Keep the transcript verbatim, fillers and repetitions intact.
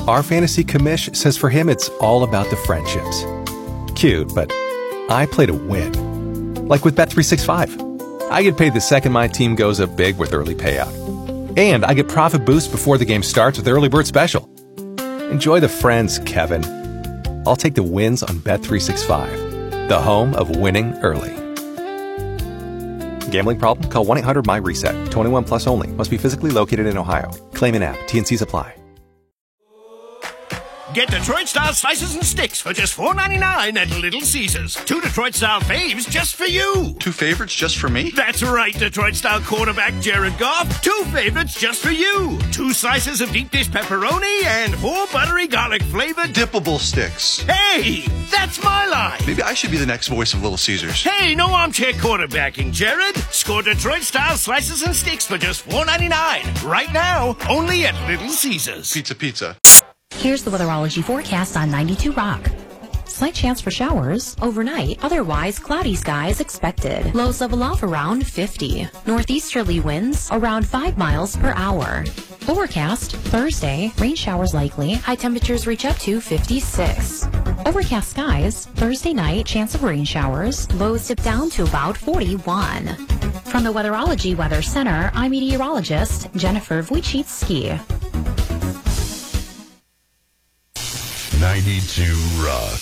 Our fantasy commish says for him it's all about the friendships. Cute, but I play to win. Like with Bet three sixty-five. I get paid the second my team goes up big with early payout. And I get profit boost before the game starts with Early Bird Special. Enjoy the friends, Kevin. I'll take the wins on Bet three sixty-five, the home of winning early. Gambling problem? Call one eight hundred M Y reset. twenty-one plus only. Must be physically located in Ohio. Claim in app. T N Cs apply. Get Detroit-style slices and sticks for just four ninety-nine at Little Caesars. Two Detroit-style faves just for you. Two favorites just for me? That's right, Detroit-style quarterback Jared Goff. Two favorites just for you. Two slices of deep dish pepperoni and four buttery garlic-flavored dippable sticks. Hey, that's my line. Maybe I should be the next voice of Little Caesars. Hey, no armchair quarterbacking, Jared. Score Detroit-style slices and sticks for just four ninety-nine. Right now, only at Little Caesars. Pizza, pizza. Here's the weatherology forecast on ninety-two Rock. Slight chance for showers overnight. Otherwise, cloudy skies expected. Lows level off around fifty. Northeasterly winds around five miles per hour. Overcast Thursday. Rain showers likely. High temperatures reach up to fifty-six. Overcast skies Thursday night. Chance of rain showers. Lows dip down to about forty-one. From the Weatherology Weather Center, I'm meteorologist Jennifer Wojcicki. ninety-two Rock.